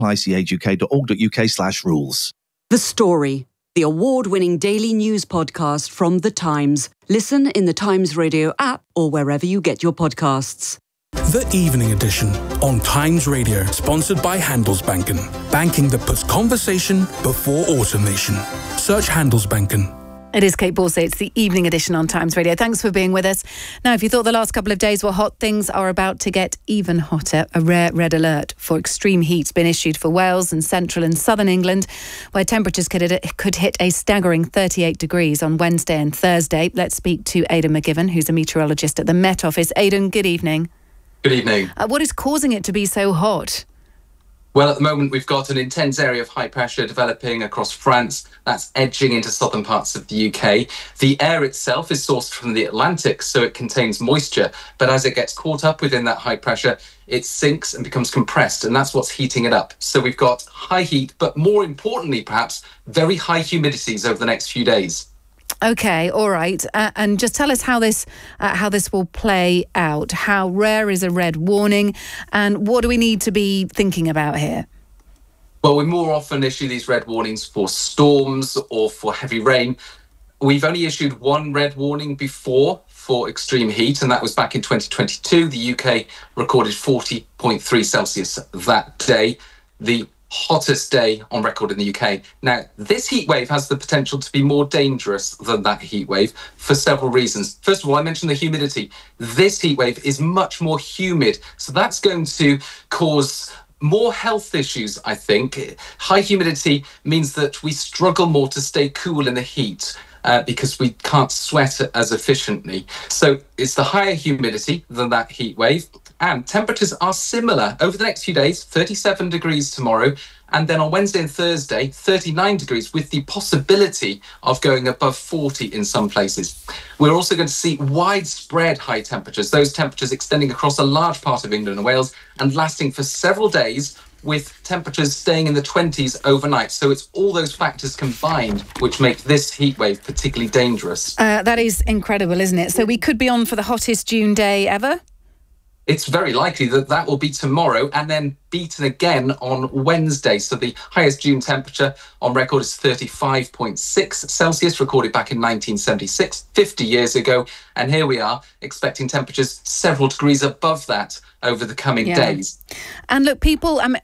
Apply chuk.org.uk/rules. The Story, the award-winning daily news podcast from The Times. Listen in the Times Radio app or wherever you get your podcasts. The Evening Edition on Times Radio, sponsored by Handelsbanken. Banking that puts conversation before automation. Search Handelsbanken. It is Kate Borsay. It's the Evening Edition on Times Radio. Thanks for being with us. Now, if you thought the last couple of days were hot, things are about to get even hotter. A rare red alert for extreme heat's been issued for Wales and central and southern England, where temperatures could hit a staggering 38 degrees on Wednesday and Thursday. Let's speak to Aidan McGivern, who's a meteorologist at the Met Office. Aidan, good evening. Good evening. What is causing it to be so hot? Well, at the moment, we've got an intense area of high pressure developing across France. That's edging into southern parts of the UK. The air itself is sourced from the Atlantic, so it contains moisture. But as it gets caught up within that high pressure, it sinks and becomes compressed, and that's what's heating it up. So we've got high heat, but more importantly, perhaps, very high humidities over the next few days. Okay, all right. And just tell us how this will play out. How rare is a red warning, and what do we need to be thinking about here? Well, we more often issue these red warnings for storms or for heavy rain. We've only issued one red warning before for extreme heat, and that was back in 2022. The UK recorded 40.3 Celsius that day. The hottest day on record in the UK. Now, this heat wave has the potential to be more dangerous than that heat wave for several reasons. First of all, I mentioned the humidity. This heat wave is much more humid, so that's going to cause more health issues, I think. High humidity means that we struggle more to stay cool in the heat. Because we can't sweat as efficiently. So it's the higher humidity than that heat wave. And temperatures are similar over the next few days, 37 degrees tomorrow. And then on Wednesday and Thursday, 39 degrees with the possibility of going above 40 in some places. We're also going to see widespread high temperatures, those temperatures extending across a large part of England and Wales and lasting for several days, with temperatures staying in the 20s overnight. So it's all those factors combined which make this heat wave particularly dangerous. That is incredible, isn't it? So we could be on for the hottest June day ever? It's very likely that that will be tomorrow and then beaten again on Wednesday. So the highest June temperature on record is 35.6 Celsius, recorded back in 1976, 50 years ago. And here we are expecting temperatures several degrees above that over the coming days. And look, people, how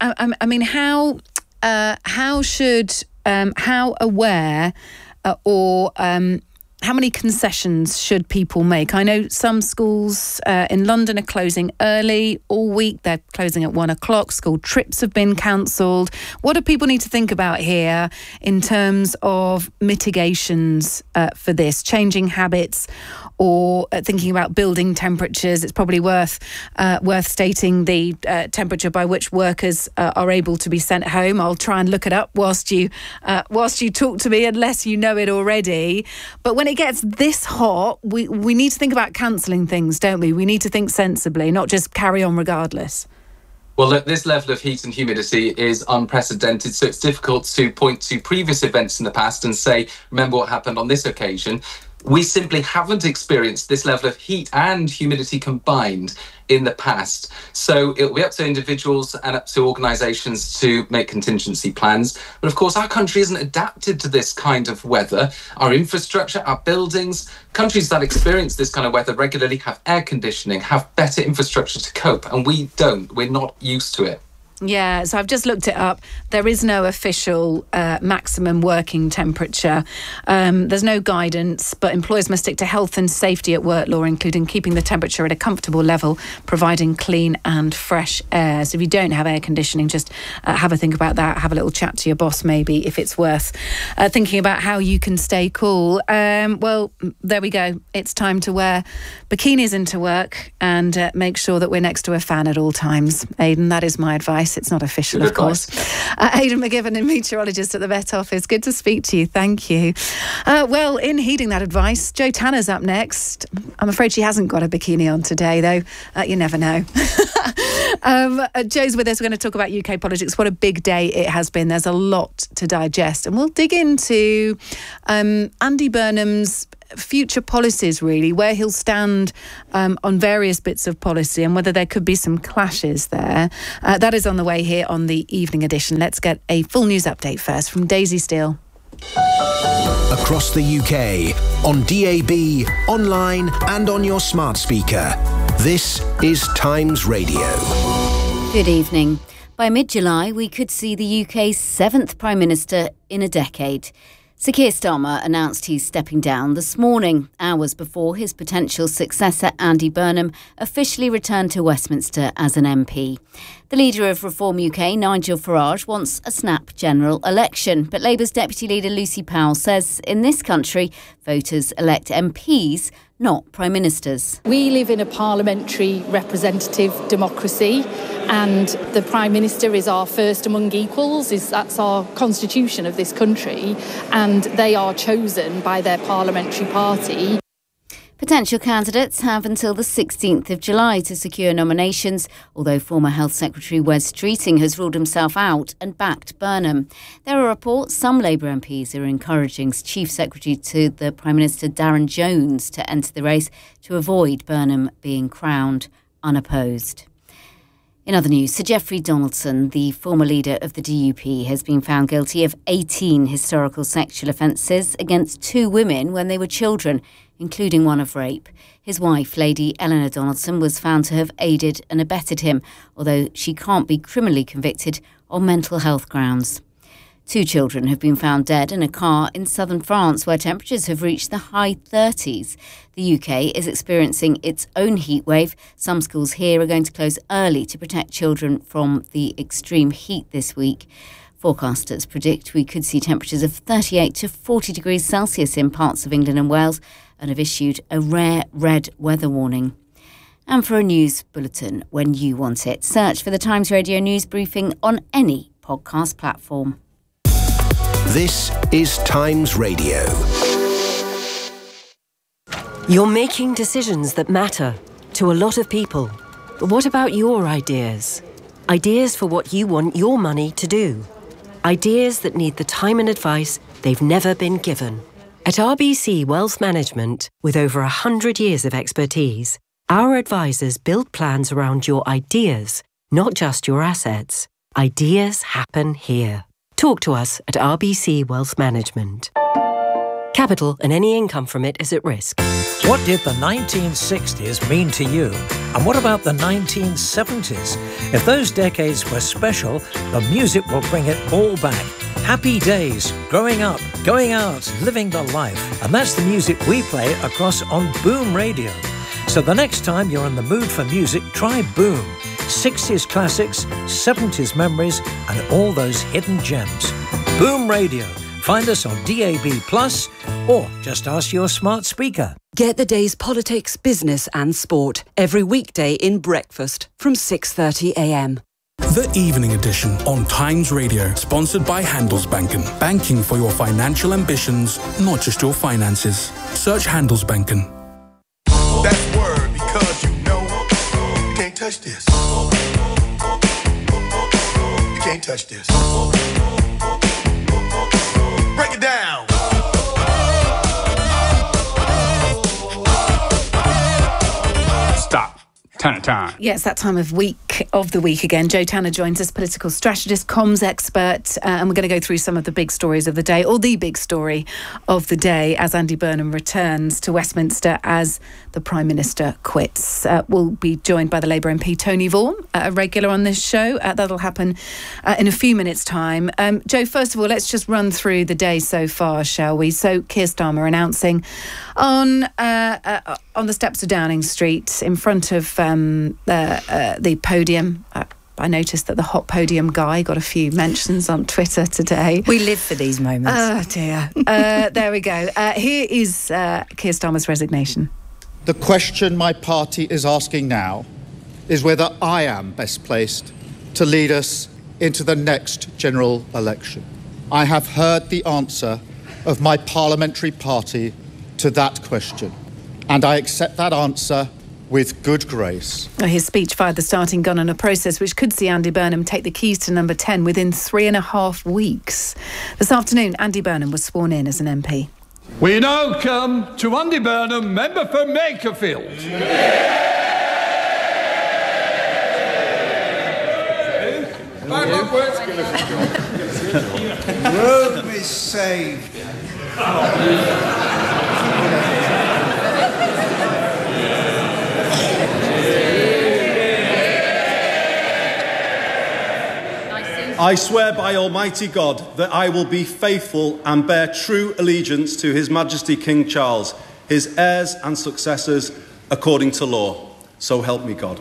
aware or how many concessions should people make? I know some schools in London are closing early all week. They're closing at 1 o'clock. School trips have been cancelled. What do people need to think about here in terms of mitigations for this? Changing habits or thinking about building temperatures? It's probably worth stating the temperature by which workers are able to be sent home. I'll try and look it up whilst you talk to me, unless you know it already. But when it gets this hot, we need to think about cancelling things, don't we? We need to think sensibly, not just carry on regardless. Well, look, this level of heat and humidity is unprecedented, so it's difficult to point to previous events in the past and say, remember what happened on this occasion. We simply haven't experienced this level of heat and humidity combined in the past. So it'll be up to individuals and up to organisations to make contingency plans. But of course, our country isn't adapted to this kind of weather. Our infrastructure, our buildings, countries that experience this kind of weather regularly have air conditioning, have better infrastructure to cope, and we don't. We're not used to it. Yeah, so I've just looked it up. There is no official maximum working temperature. There's no guidance, but employers must stick to health and safety at work law, including keeping the temperature at a comfortable level, providing clean and fresh air. So if you don't have air conditioning, just have a think about that. Have a little chat to your boss, maybe, if it's worth thinking about how you can stay cool. Well, there we go. It's time to wear bikinis into work and make sure that we're next to a fan at all times. Aidan, that is my advice. It's not official, of course. Aidan McGivern, a meteorologist at the Met Office. Good to speak to you. Thank you. Well, in heeding that advice, Jo Tanner's up next. I'm afraid she hasn't got a bikini on today, though. You never know. Joe's with us. We're going to talk about UK politics. What a big day it has been. There's a lot to digest. And we'll dig into Andy Burnham's future policies, really, where he'll stand on various bits of policy and whether there could be some clashes there. That is on the way here on the Evening Edition. Let's get a full news update first from Daisy Steele. Across the UK, on DAB, online and on your smart speaker. This is Times Radio. Good evening. By mid-July, we could see the UK's 7th Prime Minister in a decade. Sir Keir Starmer announced he's stepping down this morning, hours before his potential successor Andy Burnham officially returned to Westminster as an MP. The leader of Reform UK, Nigel Farage, wants a snap general election, but Labour's Deputy Leader Lucy Powell says in this country, voters elect MPs, not Prime Ministers. We live in a parliamentary representative democracy, and the Prime Minister is our first among equals. That's our constitution of this country, and they are chosen by their parliamentary party. Potential candidates have until the 16th of July to secure nominations, although former Health Secretary Wes Streeting has ruled himself out and backed Burnham. There are reports some Labour MPs are encouraging Chief Secretary to the Prime Minister Darren Jones to enter the race to avoid Burnham being crowned unopposed. In other news, Sir Geoffrey Donaldson, the former leader of the DUP, has been found guilty of 18 historical sexual offences against 2 women when they were children, including one of rape. His wife, Lady Eleanor Donaldson, was found to have aided and abetted him, although she can't be criminally convicted on mental health grounds. 2 children have been found dead in a car in southern France where temperatures have reached the high 30s. The UK is experiencing its own heat wave. Some schools here are going to close early to protect children from the extreme heat this week. Forecasters predict we could see temperatures of 38 to 40 degrees Celsius in parts of England and Wales and have issued a rare red weather warning. And for a news bulletin when you want it, search for the Times Radio News Briefing on any podcast platform. This is Times Radio. You're making decisions that matter to a lot of people. But what about your ideas? Ideas for what you want your money to do. Ideas that need the time and advice they've never been given. At RBC Wealth Management, with over 100 years of expertise, our advisors build plans around your ideas, not just your assets. Ideas happen here. Talk to us at RBC Wealth Management. Capital and any income from it is at risk. What did the 1960s mean to you? And what about the 1970s? If those decades were special, the music will bring it all back. Happy days, growing up, going out, living the life. And that's the music we play across on Boom Radio. So the next time you're in the mood for music, try Boom. 60s classics, 70s memories, and all those hidden gems. Boom Radio. Find us on DAB+, or just ask your smart speaker. Get the day's politics, business and sport every weekday in breakfast from 6:30 a.m. The Evening Edition on Times Radio, sponsored by Handelsbanken. Banking for your financial ambitions, not just your finances. Search Handelsbanken. That's word because you know you can't touch this. You can't touch this. Break it down. Stop. Tanner time. Yes, that time of the week again. Joe Tanner joins us, political strategist, comms expert, and we're going to go through some of the big stories of the day, or the big story of the day, as Andy Burnham returns to Westminster as the Prime Minister quits. We'll be joined by the Labour MP Tony Vaughan, a regular on this show. That'll happen in a few minutes' time. Joe, first of all, let's just run through the day so far, shall we? So Keir Starmer announcing on the steps of Downing Street in front of the podium. I noticed that the hot podium guy got a few mentions on Twitter today. We live for these moments. Oh dear. There we go. Here is Keir Starmer's resignation. The question my party is asking now is whether I am best placed to lead us into the next general election. I have heard the answer of my parliamentary party to that question, and I accept that answer with good grace. His speech fired the starting gun on a process which could see Andy Burnham take the keys to number 10 within 3.5 weeks. This afternoon, Andy Burnham was sworn in as an MP. We now come to Andy Burnham, member for Makerfield. Rome is saved. I swear by Almighty God that I will be faithful and bear true allegiance to His Majesty King Charles, his heirs and successors, according to law. So help me God.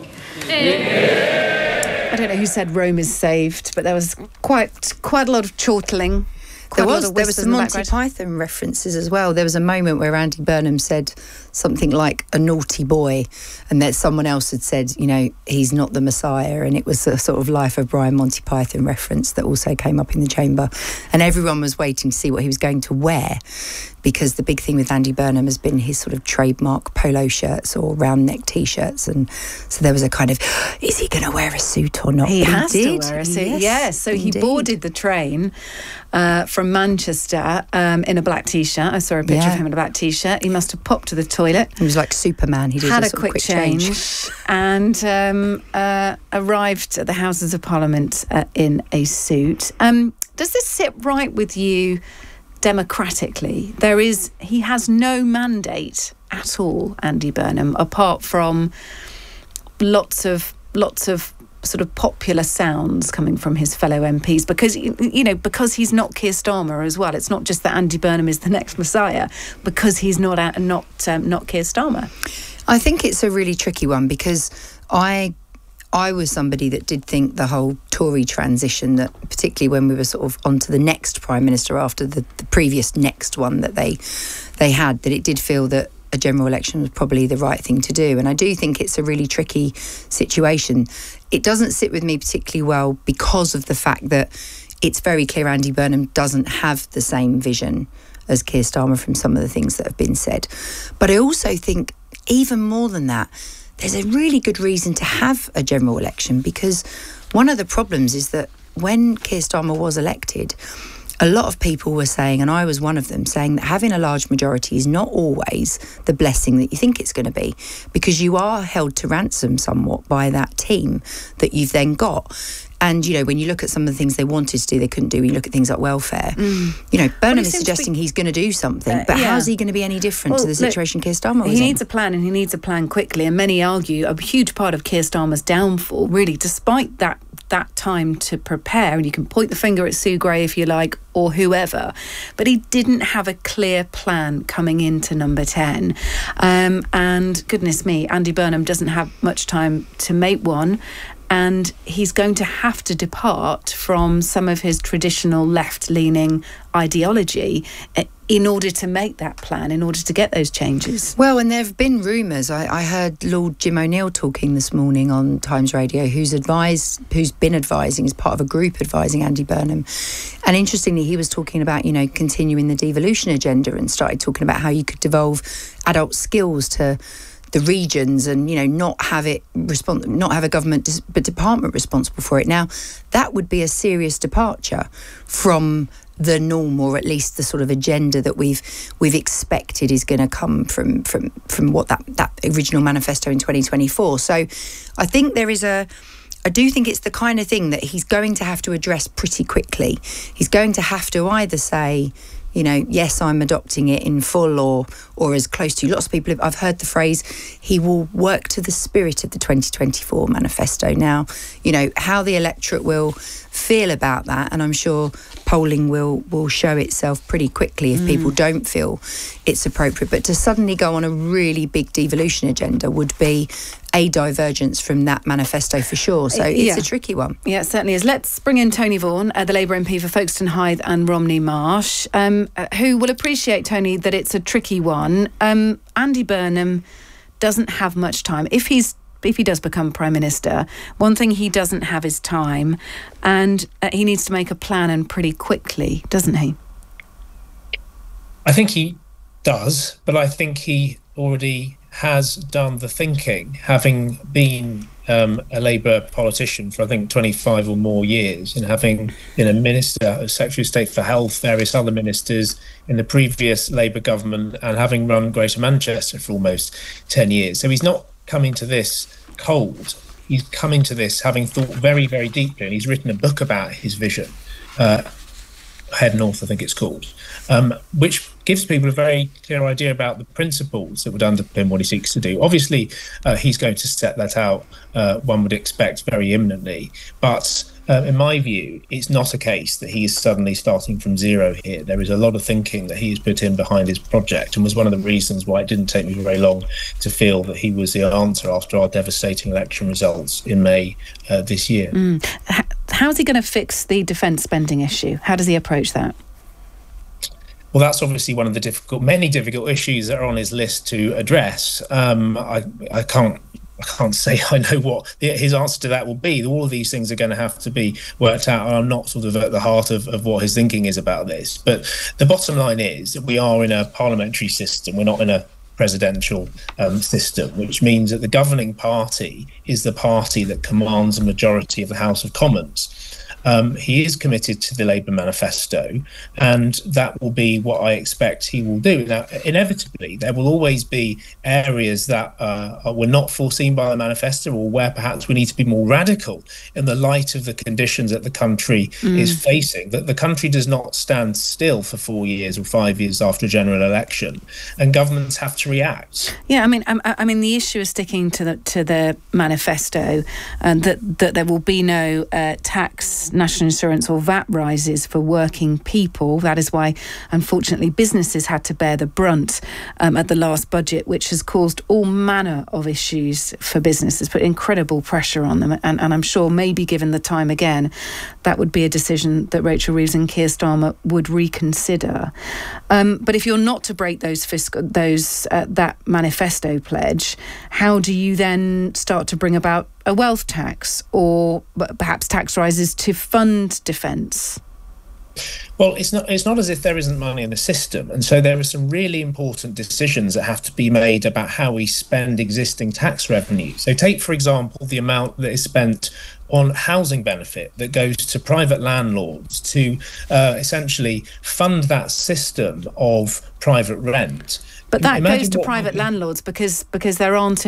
I don't know who said Rome is saved, but there was quite a lot of chortling. There was some Monty Python references as well. There was a moment where Andy Burnham said something like a naughty boy, and that someone else had said, you know, he's not the Messiah, and it was a sort of Life of Brian Monty Python reference that also came up in the chamber, and everyone was waiting to see what he was going to wear, because the big thing with Andy Burnham has been his sort of trademark polo shirts or round neck t-shirts, and so there was a kind of, is he going to wear a suit or not? He has to wear a suit. Yes, so indeed. He boarded the train from Manchester in a black t-shirt. I saw a picture of him in a black t-shirt. He must have popped to the toilet. He was like Superman. He did had a a sort of quick change and arrived at the Houses of Parliament in a suit. Does this sit right with you democratically? He has no mandate at all, Andy Burnham, apart from lots of sort of popular sounds coming from his fellow MPs, because he's not Keir Starmer as well. It's not just that Andy Burnham is the next Messiah, because he's not Keir Starmer. I think it's a really tricky one, because I was somebody that did think the whole Tory transition, that particularly when we were sort of onto the next Prime Minister after the previous next one that they had, that it did feel that a general election was probably the right thing to do. And I do think it's a really tricky situation. It doesn't sit with me particularly well because of the fact that it's very clear Andy Burnham doesn't have the same vision as Keir Starmer from some of the things that have been said. But I also think, even more than that, there's a really good reason to have a general election, because one of the problems is that when Keir Starmer was elected, a lot of people were saying, and I was one of them, saying that having a large majority is not always the blessing that you think it's going to be, because you are held to ransom somewhat by that team that you've then got. And, you know, when you look at some of the things they wanted to do, they couldn't do. When you look at things like welfare, you know, Burnham is suggesting he's going to do something, but how's he going to be any different to the situation Keir Starmer was in? He needs a plan, and he needs a plan quickly. And many argue a huge part of Keir Starmer's downfall, really, despite that time to prepare, and you can point the finger at Sue Gray if you like, or whoever, but he didn't have a clear plan coming into number 10. And goodness me, Andy Burnham doesn't have much time to make one. And he's going to have to depart from some of his traditional left-leaning ideology in order to make that plan, in order to get those changes. Well, and there have been rumours. I heard Lord Jim O'Neill talking this morning on Times Radio, who's been advising, as part of a group advising Andy Burnham. And interestingly, he was talking about, you know, continuing the devolution agenda, and started talking about how you could devolve adult skills to the regions, and, you know, not have a government but department responsible for it. Now, that would be a serious departure from the norm, or at least the sort of agenda that we've expected is going to come from what that original manifesto in 2024. So I think I do think it's the kind of thing that he's going to have to address pretty quickly. He's going to have to either say, you know, yes, I'm adopting it in full, or as close to. Lots of people I've heard the phrase, he will work to the spirit of the 2024 manifesto. Now, you know, how the electorate will feel about that, and I'm sure polling will show itself pretty quickly if people don't feel it's appropriate. But to suddenly go on a really big devolution agenda would be a divergence from that manifesto for sure. So it's a tricky one. Yeah, it certainly is. Let's bring in Tony Vaughan, the Labour MP for Folkestone Hythe and Romney Marsh, who will appreciate, Tony, that it's a tricky one. Andy Burnham doesn't have much time. If he does become Prime Minister, one thing he doesn't have is time, and he needs to make a plan, and pretty quickly, doesn't he? I think he does, but I think he already has done the thinking, having been a Labour politician for, I think, 25 or more years, and having been a minister, a Secretary of State for Health, various other ministers in the previous Labour government, and having run Greater Manchester for almost 10 years. So he's not coming to this cold. He's coming to this having thought very, very deeply, and he's written a book about his vision, Head North, I think it's called, which gives people a very clear idea about the principles that would underpin what he seeks to do. Obviously, he's going to set that out, one would expect, very imminently. But in my view, it's not a case that he is suddenly starting from zero here. There is a lot of thinking that he has put in behind his project, and was one of the reasons why it didn't take me very long to feel that he was the answer after our devastating election results in May this year. How's he going to fix the defence spending issue? How does he approach that? Well, that's obviously one of the many difficult issues that are on his list to address. I can't say I know what his answer to that will be. All of these things are going to have to be worked out, and I'm not sort of at the heart of what his thinking is about this. But the bottom line is that we are in a parliamentary system. We're not in a presidential system, which means that the governing party is the party that commands a majority of the House of Commons. He is committed to the Labour manifesto, and that will be what I expect he will do. Now, inevitably, there will always be areas that were not foreseen by the manifesto, or where perhaps we need to be more radical in the light of the conditions that the country is facing. That the country does not stand still for 4 years or 5 years after a general election, and governments have to react. Yeah, I mean, the issue is sticking to the manifesto, and that there will be no tax, national insurance or VAT rises for working people. That is why, unfortunately, businesses had to bear the brunt at the last budget, which has caused all manner of issues for businesses, put incredible pressure on them. And I'm sure, maybe given the time again, that would be a decision that Rachel Reeves and Keir Starmer would reconsider. But if you're not to break that manifesto pledge, how do you then start to bring about a wealth tax, or perhaps tax rises to fund defence? Well, it's not as if there isn't money in the system, and so there are some really important decisions that have to be made about how we spend existing tax revenue. So take, for example, the amount that is spent on housing benefit that goes to private landlords to essentially fund that system of private rent. But that goes to private landlords because there isn't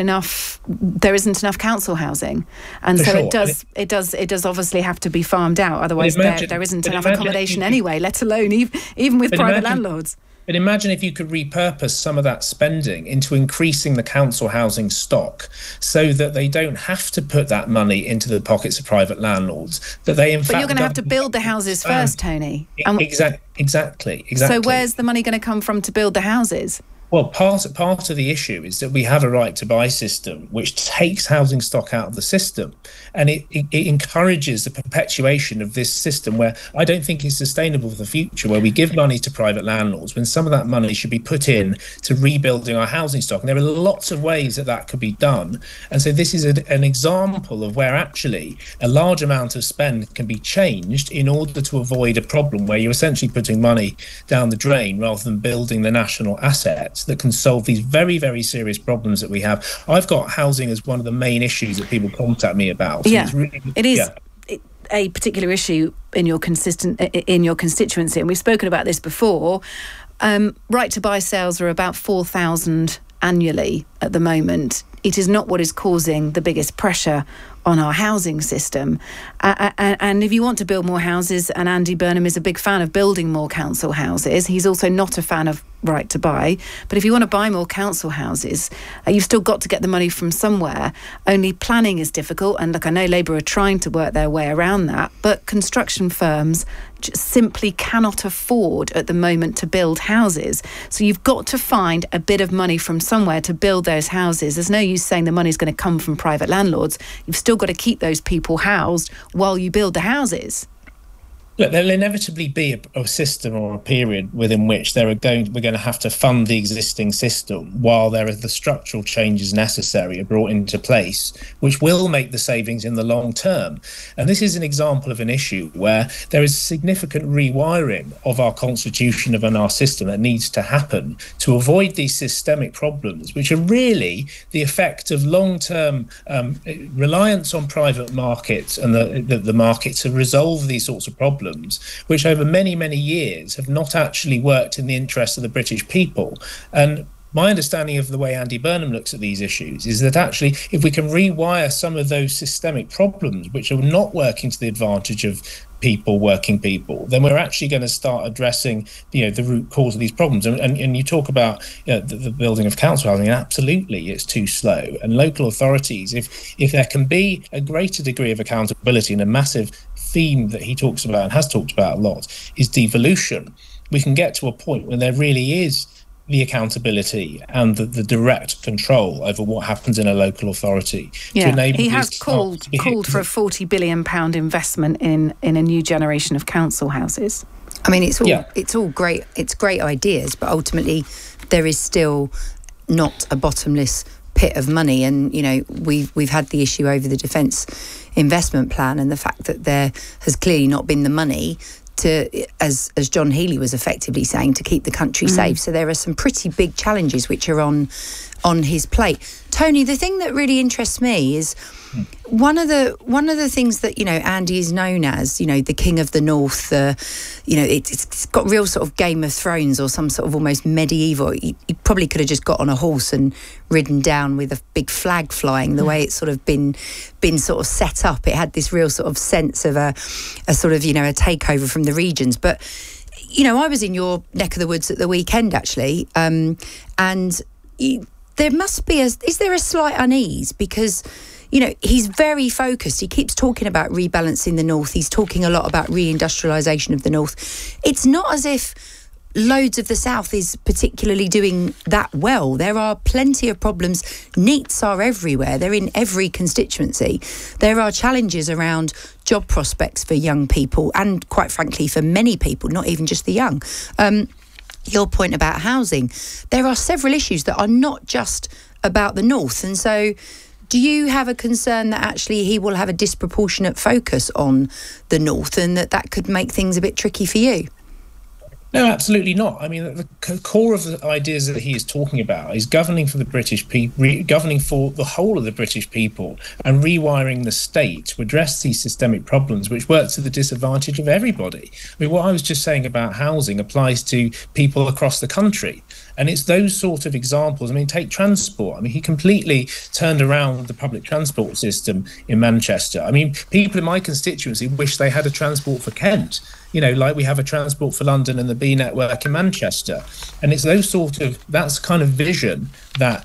enough council housing, and so it does obviously have to be farmed out. Otherwise, there isn't enough accommodation anyway, let alone even with private landlords. But imagine if you could repurpose some of that spending into increasing the council housing stock, so that they don't have to put that money into the pockets of private landlords. That they, in fact, but you're going to have to build the houses first, Tony. Exactly. So where's the money going to come from to build the houses? Well, part of the issue is that we have a right to buy system which takes housing stock out of the system, and it encourages the perpetuation of this system where I don't think is sustainable for the future, where we give money to private landlords when some of that money should be put in to rebuilding our housing stock. And there are lots of ways that could be done. And so this is an example of where actually a large amount of spend can be changed in order to avoid a problem where you're essentially putting money down the drain rather than building the national assets that can solve these very, very serious problems that we have. I've got housing as one of the main issues that people contact me about. Yeah, it is a particular issue in your constituency, and we've spoken about this before. Right to buy sales are about 4,000 annually at the moment. It is not what is causing the biggest pressure on our housing system. And if you want to build more houses, and Andy Burnham is a big fan of building more council houses, he's also not a fan of right to buy. But if you want to buy more council houses, you've still got to get the money from somewhere. Only planning is difficult. And look, I know Labour are trying to work their way around that, but construction firms simply cannot afford at the moment to build houses. So you've got to find a bit of money from somewhere to build those houses. There's no use saying the money's going to come from private landlords. You've still got to keep those people housed while you build the houses. Look, there'll inevitably be a system or a period within which we're going to have to fund the existing system while there are the structural changes necessary are brought into place, which will make the savings in the long term. And this is an example of an issue where there is significant rewiring of our constitution and our system that needs to happen to avoid these systemic problems, which are really the effect of long-term reliance on private markets and the market to resolve these sorts of problems, which over many, many years have not actually worked in the interest of the British people. And my understanding of the way Andy Burnham looks at these issues is that actually, if we can rewire some of those systemic problems which are not working to the advantage of working people, then we're actually going to start addressing, the root cause of these problems. And you talk about the building of council housing, and absolutely, it's too slow. And local authorities, if there can be a greater degree of accountability, and a massive theme that he talks about and has talked about a lot is devolution, we can get to a point when there really is the accountability and the direct control over what happens in a local authority. Yeah, he has called for a £40 billion investment in a new generation of council houses. I mean, it's all great. It's great ideas, but ultimately there is still not a bottomless pit of money. And we've had the issue over the Defence Investment Plan and the fact that there has clearly not been the money to, as John Healey was effectively saying, to keep the country safe. So there are some pretty big challenges which are on his plate. Tony, the thing that really interests me is one of the things that Andy is known as, the King of the North. It's got real sort of Game of Thrones or some sort of almost medieval. He probably could have just got on a horse and ridden down with a big flag flying. The way it's sort of been sort of set up, it had this real sort of sense of a sort of a takeover from the regions. But I was in your neck of the woods at the weekend actually, and there must be is there a slight unease because he's very focused. He keeps talking about rebalancing the North. He's talking a lot about reindustrialisation of the North. It's not as if loads of the South is particularly doing that well. There are plenty of problems. NEETs are everywhere. They're in every constituency. There are challenges around job prospects for young people and, quite frankly, for many people, not even just the young. Your point about housing. There are several issues that are not just about the North. And so do you have a concern that actually he will have a disproportionate focus on the North and that could make things a bit tricky for you? No, absolutely not. I mean, the core of the ideas that he is talking about is governing for the British people, governing for the whole of the British people, and rewiring the state to address these systemic problems, which work to the disadvantage of everybody. I mean, what I was just saying about housing applies to people across the country. And it's those sort of examples. I mean, take transport. I mean, he completely turned around the public transport system in Manchester. I mean, people in my constituency wish they had a transport for Kent, like we have a transport for London and the B network in Manchester. And it's that's kind of vision that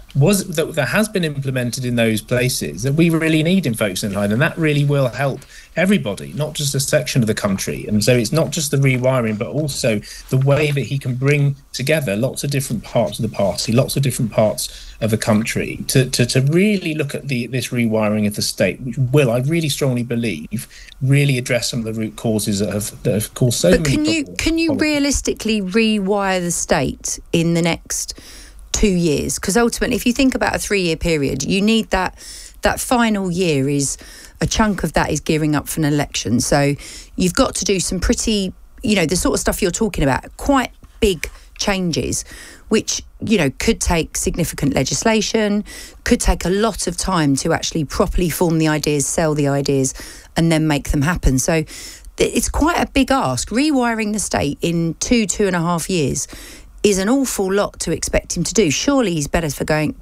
has been implemented in those places that we really need in Folkestone, and that really will help everybody, not just a section of the country. And so it's not just the rewiring, but also the way that he can bring together lots of different parts of the party, lots of different parts of the country to really look at this rewiring of the state, which will, I really strongly believe, really address some of the root causes that have caused so many problems. Can you realistically rewire the state in the next 2 years? Because ultimately, if you think about a 3-year period, you need that final year is a chunk of that is gearing up for an election. So you've got to do some pretty, the sort of stuff you're talking about, quite big changes, which, could take significant legislation, could take a lot of time to actually properly form the ideas, sell the ideas, and then make them happen. So it's quite a big ask. Rewiring the state in 2.5 years is an awful lot to expect him to do. Surely he's better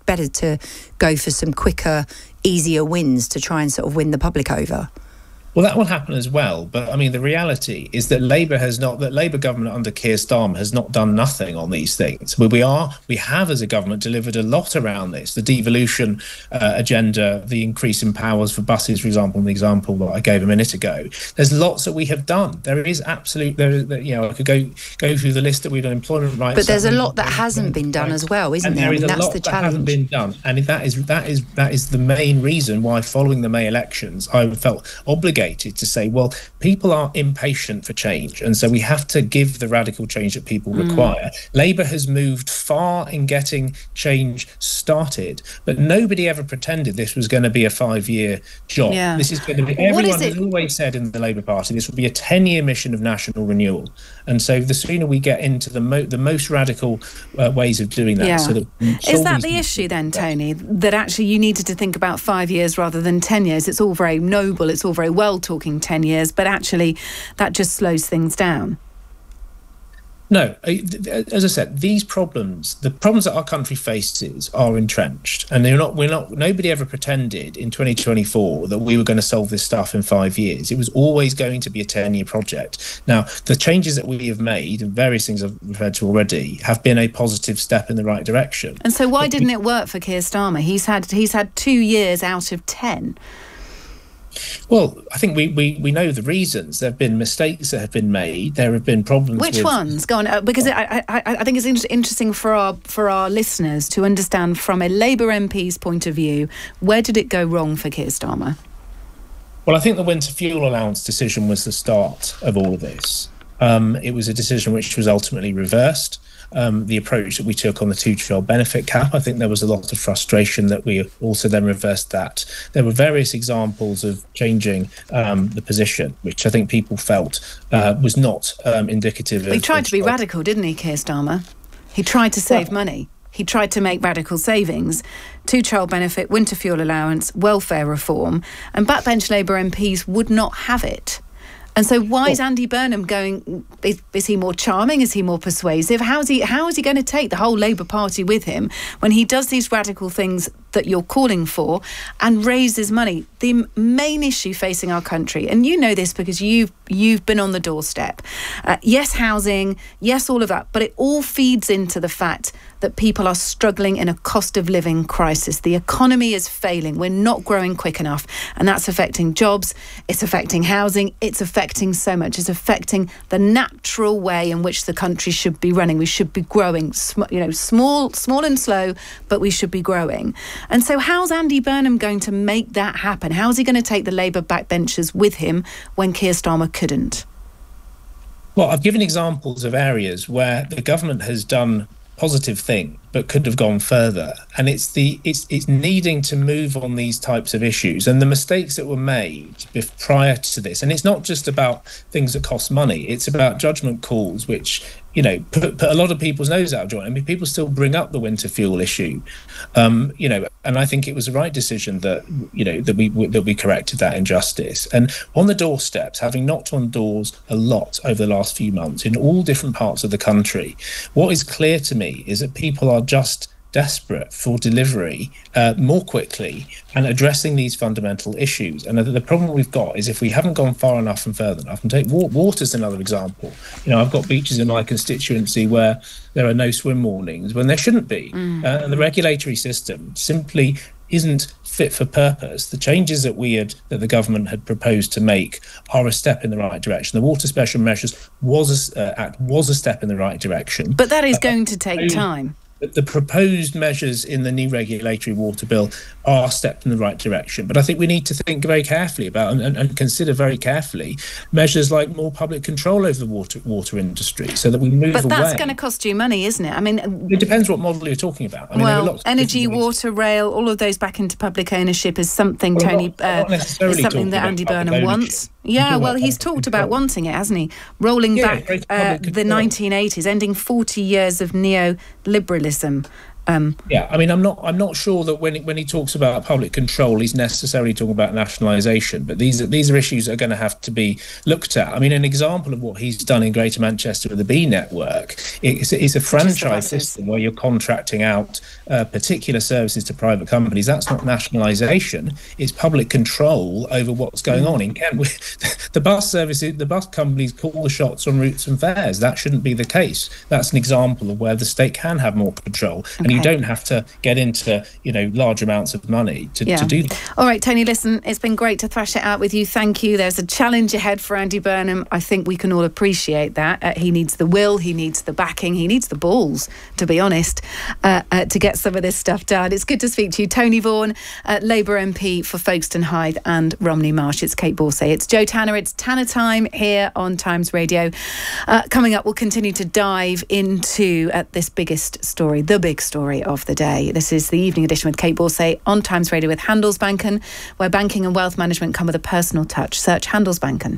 to go for some quicker, easier wins to try and sort of win the public over. Well, that will happen as well. But I mean, the reality is that Labour government under Keir Starmer has not done nothing on these things. We have as a government delivered a lot around this, the devolution agenda, the increase in powers for buses, for example, the example that I gave a minute ago. There's lots that we have done. I could go through the list that we've done, employment rights. But there's a lot that hasn't been done as well, isn't there? And that's the challenge. That hasn't been done, and that is the main reason why, following the May elections, I felt obligated obligated to say, well, people are impatient for change, and so we have to give the radical change that people require. Labour has moved far in getting change started, but nobody ever pretended this was going to be a 5-year job. Yeah. This is going to be, everyone has always said in the Labour Party, this will be a 10-year mission of national renewal. And so the sooner we get into the most radical ways of doing that. So that is that the issue then, Tony, that actually you needed to think about 5 years rather than 10 years? It's all very noble, it's all very well talking 10 years, but actually that just slows things down. No, as I said, the problems that our country faces are entrenched, and nobody ever pretended in 2024 that we were going to solve this stuff in 5 years. It was always going to be a 10-year project. Now, the changes that we have made, and various things I've referred to already, have been a positive step in the right direction. And so why didn't it work for Keir Starmer? He's had 2 years out of 10. Well, I think we know the reasons. There have been mistakes that have been made. There have been problems. Which ones? Go on, because I think it's interesting for our listeners to understand from a Labour MP's point of view, where did it go wrong for Keir Starmer? Well, I think the winter fuel allowance decision was the start of all of this. It was a decision which was ultimately reversed. The approach that we took on the 2-child benefit cap, I think there was a lot of frustration that we also then reversed that. There were various examples of changing the position, which I think people felt was not indicative of... He tried to be radical, didn't he, Keir Starmer? He tried to save money. He tried to make radical savings, 2-child benefit, winter fuel allowance, welfare reform, and backbench Labour MPs would not have it. And so why is Andy Burnham going? Is he more charming? Is he more persuasive? How is he going to take the whole Labour Party with him when he does these radical things that you're calling for and raises money? The main issue facing our country, and you know this because you've been on the doorstep. Yes, housing, yes, all of that, but it all feeds into the fact that people are struggling in a cost of living crisis. The economy is failing. We're not growing quick enough, and that's affecting jobs. It's affecting housing. It's affecting so much. It's affecting the natural way in which the country should be running. We should be growing, small and slow, but we should be growing. And so how's Andy Burnham going to make that happen? How's he going to take the Labour backbenchers with him when Keir Starmer couldn't? Well, I've given examples of areas where the government has done positive thing but could have gone further, and it's needing to move on these types of issues and the mistakes that were made prior to this. And it's not just about things that cost money, it's about judgment calls which put a lot of people's nose out of joint. I mean, people still bring up the winter fuel issue, and I think it was the right decision that we corrected that injustice. And on the doorsteps, having knocked on doors a lot over the last few months in all different parts of the country, what is clear to me is that people are just desperate for delivery more quickly and addressing these fundamental issues. And the problem we've got is if we haven't gone far enough and further enough, and take water's another example. I've got beaches in my constituency where there are no swim warnings when there shouldn't be. And the regulatory system simply isn't fit for purpose. The changes that the government had proposed to make are a step in the right direction. The Water Special Measures Act was a step in the right direction. But that is going to take time. The proposed measures in the new regulatory water bill are a step in the right direction. But I think we need to think very carefully about and consider very carefully measures like more public control over the water industry so that we move away. But that's going to cost you money, isn't it? I mean, it depends what model you're talking about. I mean, there are lots energy, water, rail, all of those back into public ownership is something, Tony, is something that Andy Burnham wants. Yeah, well, he's talked about wanting it, hasn't he? Rolling back the 1980s, ending 40 years of neoliberalism. Yeah, I mean, I'm not sure that when he talks about public control, he's necessarily talking about nationalisation. But these are issues that are going to have to be looked at. I mean, an example of what he's done in Greater Manchester with the B Network is a franchise system where you're contracting out particular services to private companies. That's not nationalisation; it's public control over what's going on in Kent. The bus companies call the shots on routes and fares. That shouldn't be the case. That's an example of where the state can have more control. And and you don't have to get into, large amounts of money to do that. All right, Tony, listen, it's been great to thrash it out with you. Thank you. There's a challenge ahead for Andy Burnham. I think we can all appreciate that. He needs the will, he needs the backing, he needs the balls, to be honest, to get some of this stuff done. It's good to speak to you. Tony Vaughan, Labour MP for Folkestone Hythe and Romney Marsh. It's Kate Borsay. It's Joe Tanner. It's Tanner Time here on Times Radio. Coming up, we'll continue to dive into this biggest story, the big story of the day. This is the evening edition with Kate Borsay on Times Radio with Handelsbanken, where banking and wealth management come with a personal touch. Search Handelsbanken.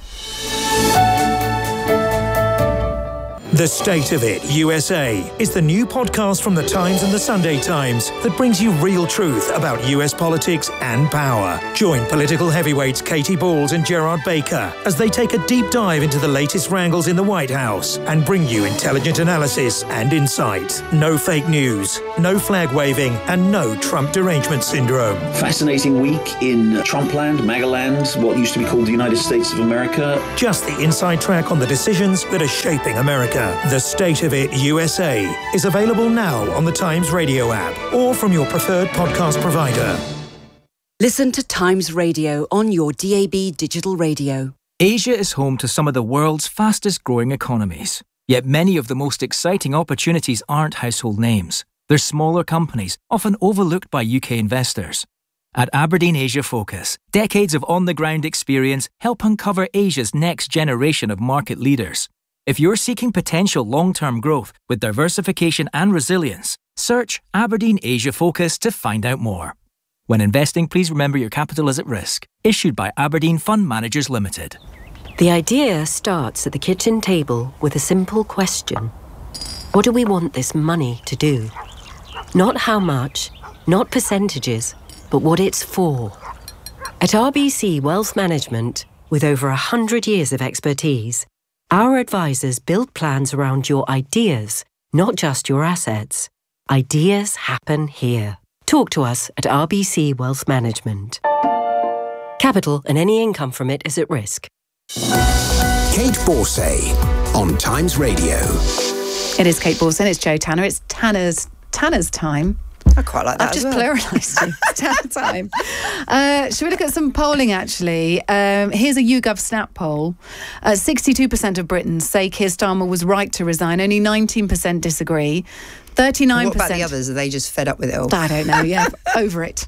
The State of It USA is the new podcast from The Times and The Sunday Times that brings you real truth about US politics and power. Join political heavyweights Katie Balls and Gerard Baker as they take a deep dive into the latest wrangles in the White House and bring you intelligent analysis and insight. No fake news, no flag waving, and no Trump derangement syndrome. Fascinating week in Trumpland, Magaland, what used to be called the United States of America. Just the inside track on the decisions that are shaping America. The State of It USA is available now on the Times Radio app or from your preferred podcast provider. Listen to Times Radio on your DAB digital radio. Asia is home to some of the world's fastest growing economies. Yet many of the most exciting opportunities aren't household names. They're smaller companies, often overlooked by UK investors. At Aberdeen Asia Focus, decades of on-the-ground experience help uncover Asia's next generation of market leaders. If you're seeking potential long-term growth with diversification and resilience, search Aberdeen Asia Focus to find out more. When investing, please remember your capital is at risk. Issued by Aberdeen Fund Managers Limited. The idea starts at the kitchen table with a simple question. What do we want this money to do? Not how much, not percentages, but what it's for. At RBC Wealth Management, with over 100 years of expertise, our advisors build plans around your ideas, not just your assets. Ideas happen here. Talk to us at RBC Wealth Management. Capital and any income from it is at risk. Kate Borsay on Times Radio. It is Kate Borsay, it's Joe Tanner. It's Tanner's time. I quite like that. I've just pluralised you. Tanner time. Should we look at some polling, actually? Here's a YouGov Snap poll. 62% of Britons say Keir Starmer was right to resign. Only 19% disagree. 39%. What about the others? Are they just fed up with it all? I don't know, yeah, over it.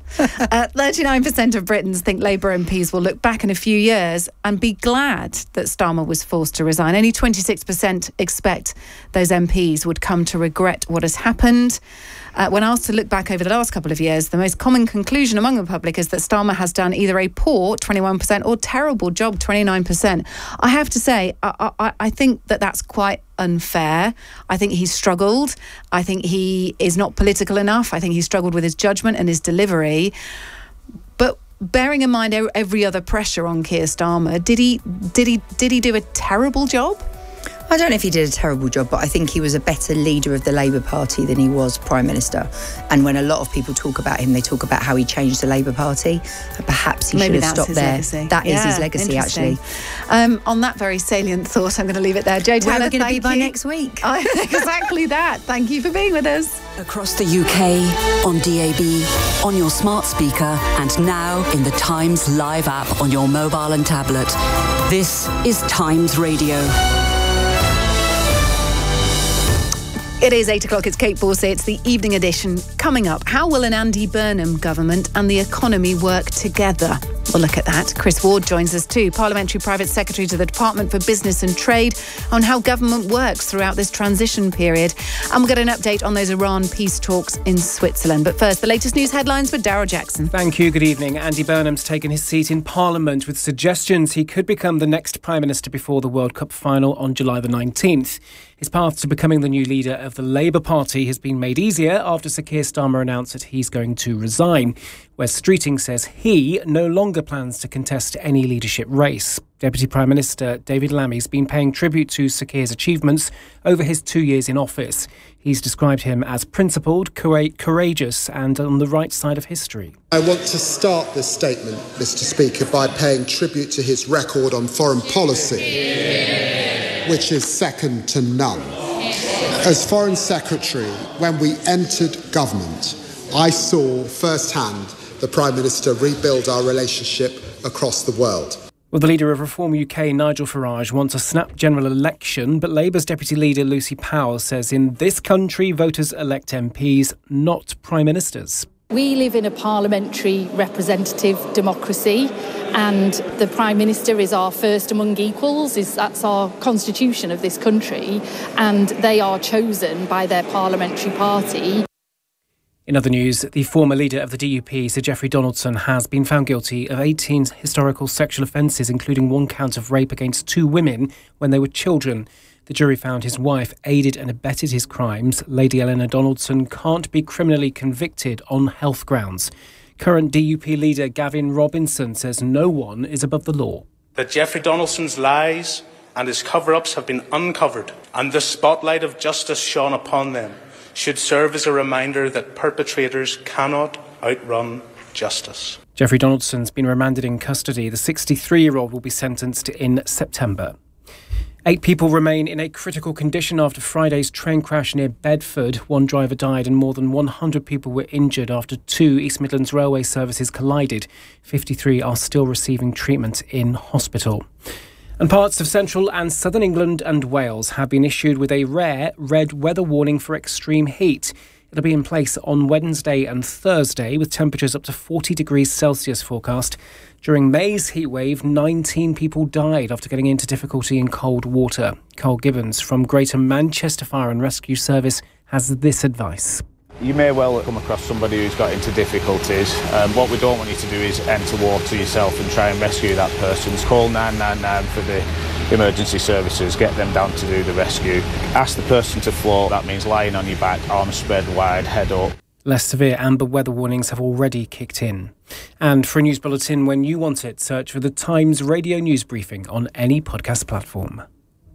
39% of Britons think Labour MPs will look back in a few years and be glad that Starmer was forced to resign. Only 26% expect those MPs would come to regret what has happened. When asked to look back over the last couple of years, the most common conclusion among the public is that Starmer has done either a poor, 21%, or terrible job, 29%. I have to say, I think that that's quite unfair. I think he's struggled. I think he is not political enough. I think he struggled with his judgment and his delivery. But bearing in mind every other pressure on Keir Starmer, did he do a terrible job? I don't know if he did a terrible job, but I think he was a better leader of the Labour Party than he was Prime Minister. And when a lot of people talk about him, they talk about how he changed the Labour Party. Perhaps he should have stopped there. Legacy. That is his legacy, actually. On that very salient thought, I'm going to leave it there. Joe Tanner, where are we going to be by you. next week? Exactly that. Thank you for being with us. Across the UK, on DAB, on your smart speaker, and now in the Times Live app on your mobile and tablet. This is Times Radio. It is 8 o'clock. It's Kate Borsay. It's the evening edition. Coming up, how will an Andy Burnham government and the economy work together? We'll look at that. Chris Ward joins us too, Parliamentary Private Secretary to the Department for Business and Trade, on how government works throughout this transition period. And we'll get an update on those Iran peace talks in Switzerland. But first, the latest news headlines with Darryl Jackson. Thank you. Good evening. Andy Burnham's taken his seat in Parliament with suggestions he could become the next Prime Minister before the World Cup final on July the 19th. His path to becoming the new leader of the Labour Party has been made easier after Sir Keir Starmer announced that he's going to resign. Wes Streeting says he no longer plans to contest any leadership race. Deputy Prime Minister David Lammy's been paying tribute to Sir Keir's achievements over his 2 years in office. He's described him as principled, courageous and on the right side of history. I want to start this statement, Mr. Speaker, by paying tribute to his record on foreign policy, which is second to none. As Foreign Secretary, when we entered government, I saw firsthand the Prime Minister rebuild our relationship across the world. Well, the leader of Reform UK, Nigel Farage, wants a snap general election, but Labour's Deputy Leader Lucy Powell says in this country, voters elect MPs, not Prime Ministers. We live in a parliamentary representative democracy, and the Prime Minister is our first among equals. That's our constitution of this country, and they are chosen by their parliamentary party. In other news, the former leader of the DUP, Sir Geoffrey Donaldson, has been found guilty of 18 historical sexual offences, including one count of rape against 2 women when they were children. The jury found his wife aided and abetted his crimes. Lady Eleanor Donaldson can't be criminally convicted on health grounds. Current DUP leader Gavin Robinson says no one is above the law. That Geoffrey Donaldson's lies and his cover-ups have been uncovered and the spotlight of justice shone upon them should serve as a reminder that perpetrators cannot outrun justice. Geoffrey Donaldson's been remanded in custody. The 63-year-old will be sentenced in September. 8 people remain in a critical condition after Friday's train crash near Bedford. 1 driver died and more than 100 people were injured after 2 East Midlands Railway services collided. 53 are still receiving treatment in hospital. And parts of central and southern England and Wales have been issued with a rare red weather warning for extreme heat. It'll be in place on Wednesday and Thursday, with temperatures up to 40 degrees Celsius forecast. During May's heatwave, 19 people died after getting into difficulty in cold water. Carl Gibbons from Greater Manchester Fire and Rescue Service has this advice. You may well come across somebody who's got into difficulties. What we don't want you to do is enter water yourself and try and rescue that person. Call 999 for the emergency services, get them down to do the rescue. Ask the person to float, that means lying on your back, arms spread wide, head up. Less severe amber weather warnings have already kicked in. And for a news bulletin when you want it, search for the Times Radio News Briefing on any podcast platform.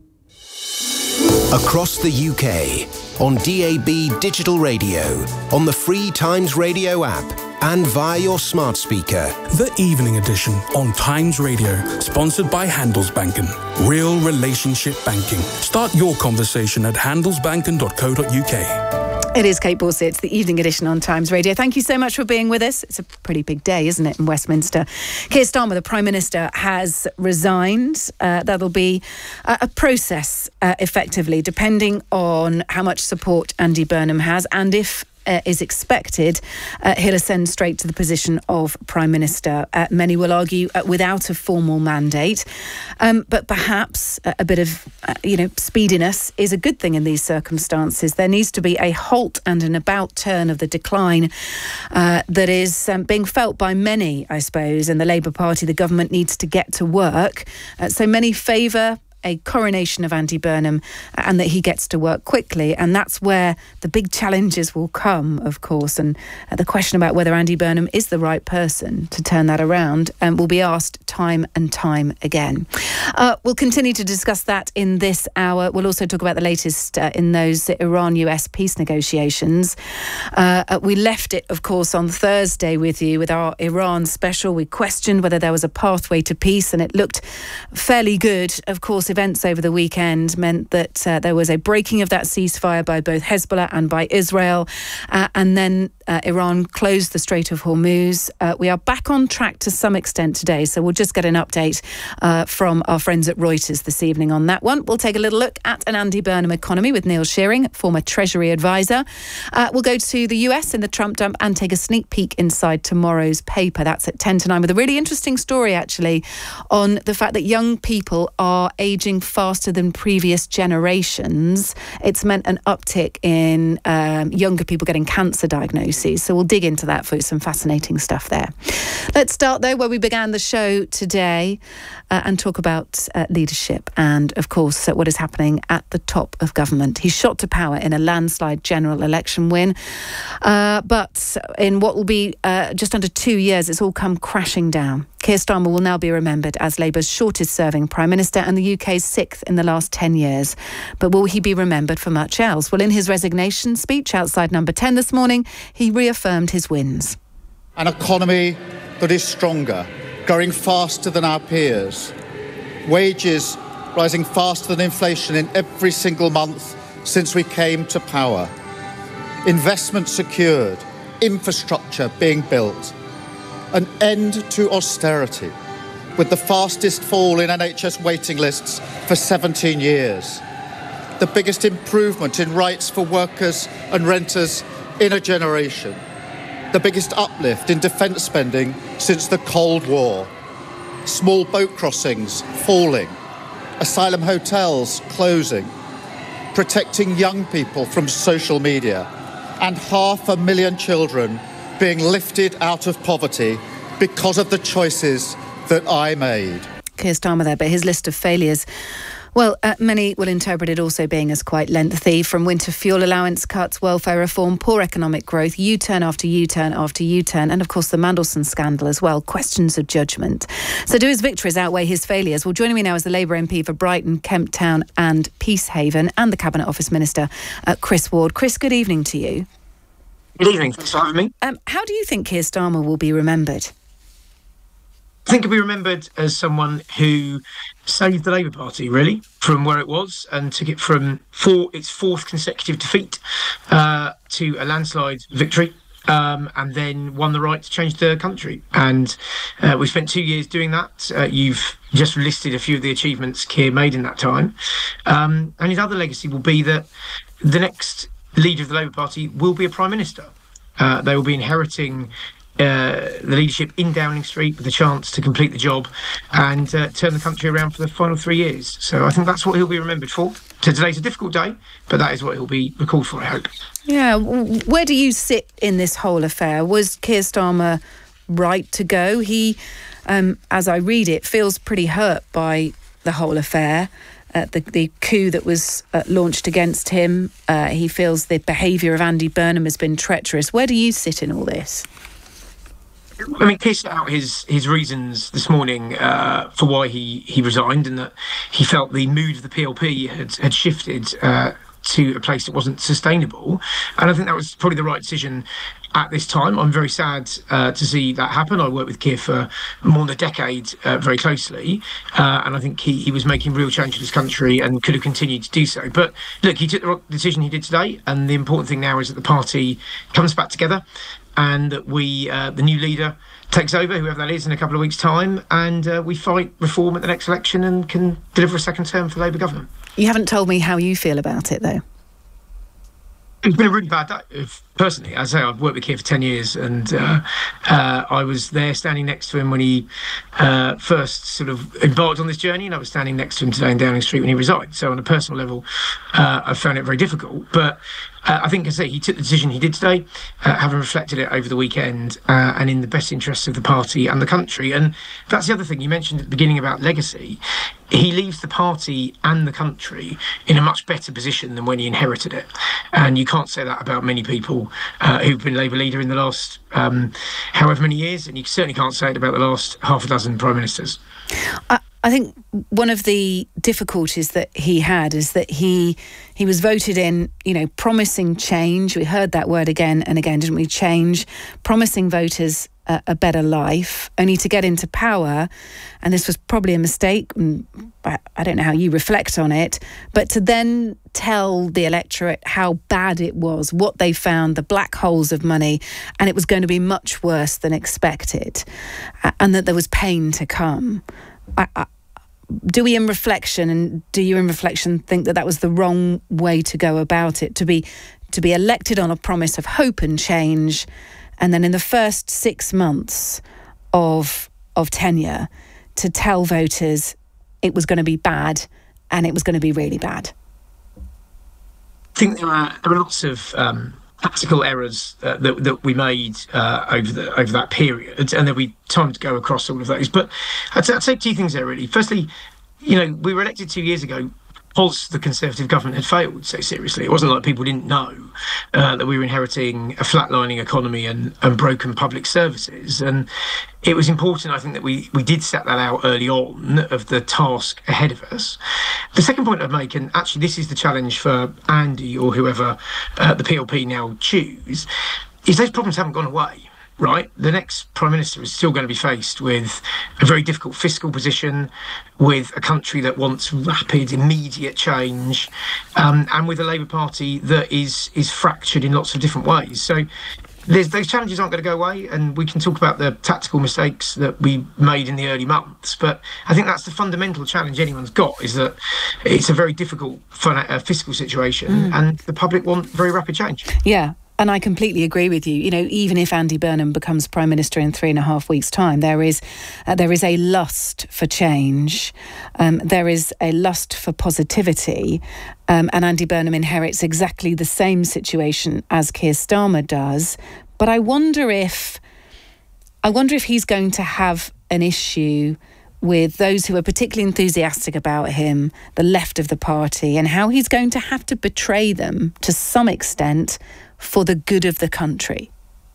Across the UK, on DAB Digital Radio, on the free Times Radio app, and via your smart speaker. The Evening Edition on Times Radio, sponsored by Handelsbanken. Real relationship banking. Start your conversation at handelsbanken.co.uk. It is Kate Borsey. It's the Evening Edition on Times Radio. Thank you so much for being with us. It's a pretty big day, isn't it, in Westminster? Keir Starmer, the Prime Minister, has resigned. That'll be a process, effectively, depending on how much support Andy Burnham has and if is expected, he'll ascend straight to the position of Prime Minister. Many will argue without a formal mandate. But perhaps a bit of, speediness is a good thing in these circumstances. There needs to be a halt and an about turn of the decline that is being felt by many, I suppose. And the Labour Party, the government, needs to get to work. So many favour a coronation of Andy Burnham and that he gets to work quickly. And that's where the big challenges will come, of course. And the question about whether Andy Burnham is the right person to turn that around will be asked time and time again. We'll continue to discuss that in this hour. We'll also talk about the latest in those Iran-US peace negotiations. We left it, of course, on Thursday with you with our Iran special. We questioned whether there was a pathway to peace, and it looked fairly good. Of course, events over the weekend meant that there was a breaking of that ceasefire by both Hezbollah and by Israel, and then Iran closed the Strait of Hormuz. We are back on track to some extent today, so we'll just get an update from our friends at Reuters this evening on that one. We'll take a little look at an Andy Burnham economy with Neil Shearing, former Treasury advisor. We'll go to the US in the Trump dump and take a sneak peek inside tomorrow's paper. That's at 10 to 9 with a really interesting story, actually, on the fact that young people are aging faster than previous generations. It's meant an uptick in younger people getting cancer diagnoses. So we'll dig into that for some fascinating stuff there. Let's start, though, where we began the show today and talk about leadership and, of course, what is happening at the top of government. He's shot to power in a landslide general election win. But in what will be just under 2 years, it's all come crashing down. Keir Starmer will now be remembered as Labour's shortest-serving Prime Minister and the UK's 6th in the last 10 years. But will he be remembered for much else? Well, in his resignation speech outside Number 10 this morning, he reaffirmed his wins. An economy that is stronger, growing faster than our peers, wages rising faster than inflation in every single month since we came to power. Investment secured, infrastructure being built, an end to austerity, with the fastest fall in NHS waiting lists for 17 years, the biggest improvement in rights for workers and renters in a generation, the biggest uplift in defence spending since the Cold War, small boat crossings falling, asylum hotels closing, protecting young people from social media, and 500,000 children being lifted out of poverty because of the choices that I made. Keir Starmer there, but his list of failures, well, many will interpret it also being as quite lengthy, from winter fuel allowance cuts, welfare reform, poor economic growth, U-turn after U-turn after U-turn, and of course the Mandelson scandal as well, questions of judgment. So do his victories outweigh his failures? Well, joining me now is the Labour MP for Brighton, Kemp Town and Peacehaven, and the Cabinet Office Minister, Chris Ward. Chris, good evening to you. Good evening, thanks for having me. How do you think Keir Starmer will be remembered? I think he'll be remembered as someone who saved the Labour Party, really, from where it was and took it from its fourth consecutive defeat to a landslide victory, and then won the right to change the country. And we spent 2 years doing that. You've just listed a few of the achievements Keir made in that time. And his other legacy will be that the next leader of the Labour Party will be a Prime Minister. They will be inheriting the leadership in Downing Street with a chance to complete the job and turn the country around for the final 3 years. So I think that's what he'll be remembered for. So today's a difficult day, but that is what he'll be recalled for, I hope. Yeah, where do you sit in this whole affair? Was Keir Starmer right to go? He, as I read it, feels pretty hurt by the whole affair. The coup that was launched against him. He feels the behaviour of Andy Burnham has been treacherous. Where do you sit in all this? I mean, Keir set out his reasons this morning for why he resigned, and that he felt the mood of the PLP had shifted to a place that wasn't sustainable. And I think that was probably the right decision at this time. I'm very sad to see that happen. I worked with Keir for more than a decade very closely, and I think he was making real change in this country and could have continued to do so. But look, he took the decision he did today, and the important thing now is that the party comes back together and that the new leader takes over, whoever that is, in a couple of weeks' time, and we fight reform at the next election and can deliver a second term for Labour government. You haven't told me how you feel about it, though. It's been a really bad day. Personally, as I say, I've worked with Keir for 10 years, and I was there standing next to him when he first sort of embarked on this journey, and I was standing next to him today in Downing Street when he resigned. So on a personal level, I found it very difficult. But I think, as I say, he took the decision he did today, having reflected it over the weekend, and in the best interests of the party and the country. And that's the other thing you mentioned at the beginning about legacy. He leaves the party and the country in a much better position than when he inherited it. And you can't say that about many people who've been Labour leader in the last however many years, and you certainly can't say it about the last half a dozen Prime Ministers. I think one of the difficulties that he had is that he was voted in, promising change. We heard that word again and again, didn't we? Change, promising voters a better life, only to get into power, and this was probably a mistake, and I don't know how you reflect on it, but to then tell the electorate how bad it was, what they found, the black holes of money, and it was going to be much worse than expected, and that there was pain to come. Do you in reflection think that was the wrong way to go about it, to be elected on a promise of hope and change, and then in the first 6 months of tenure to tell voters it was going to be bad, and it was going to be really bad? I think there are lots of tactical errors that we made over that period, and there'll be time to go across all of those. But I'd say two things there, really. Firstly, we were elected 2 years ago because the Conservative government had failed so seriously. It wasn't like people didn't know that we were inheriting a flatlining economy and broken public services. And it was important, I think, that we did set that out early on of the task ahead of us. The second point I'd make, and actually this is the challenge for Andy or whoever the PLP now choose, is those problems haven't gone away. right, the next Prime Minister is still going to be faced with a very difficult fiscal position, with a country that wants rapid, immediate change, and with a Labour Party that is fractured in lots of different ways. So those challenges aren't going to go away, and we can talk about the tactical mistakes that we made in the early months, but I think that's the fundamental challenge anyone's got, is that it's a very difficult fiscal situation, and the public want very rapid change. Yeah. And I completely agree with you. You know, even if Andy Burnham becomes Prime Minister in 3.5 weeks' time, there is a lust for change. There is a lust for positivity. And Andy Burnham inherits exactly the same situation as Keir Starmer does. But I wonder if he's going to have an issue with those who are particularly enthusiastic about him, the left of the party, and how he's going to have to betray them to some extent for the good of the country.